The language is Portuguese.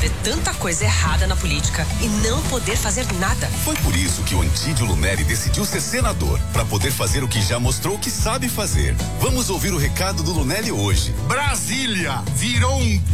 ver tanta coisa errada na política e não poder fazer nada. Foi por isso que o Antídio Lunelli decidiu ser senador, para poder fazer o que já mostrou que sabe fazer. Vamos ouvir o recado do Lunelli hoje. Brasília virou um